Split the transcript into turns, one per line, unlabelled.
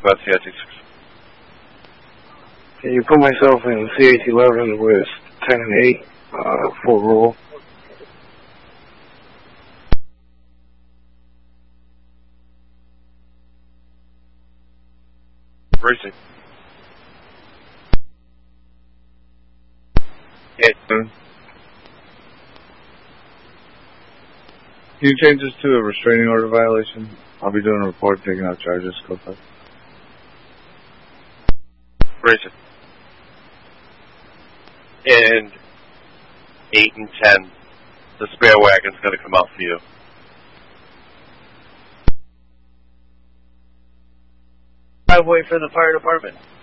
about CIT 6.
Can you put myself in CH 11 with 10 and 8 for roll?
Racing.
Hit. Can you change this to a restraining order violation? I'll be doing a report taking out charges. Go for it.
Racing. And 8 and 10, the spare wagon's going to come out for you.
Driveway for the fire department.